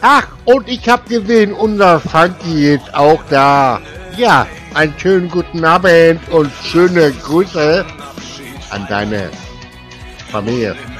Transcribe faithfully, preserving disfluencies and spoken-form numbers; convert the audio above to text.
Ach, und ich habe gesehen, unser Funky ist auch da. Ja, einen schönen guten Abend und schöne Grüße an deine Familie.